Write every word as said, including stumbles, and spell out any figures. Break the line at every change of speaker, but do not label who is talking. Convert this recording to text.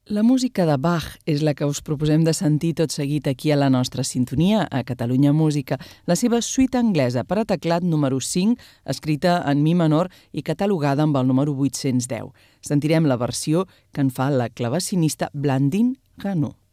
La música de Bach és la que us proposem de sentir tot seguit aquí a la nostra sintonia, a Catalunya Música, la seva suite anglesa per a teclat número cinc, escrita en mi menor i catalogada amb el número vuit-cents deu. Sentirem la versió que en fa la clavecinista Blandine Gano.